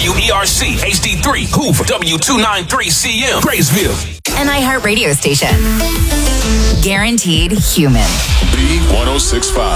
WERC HD3 Hoover W293CM Graysville. An iHeart radio station. Guaranteed human. B1065.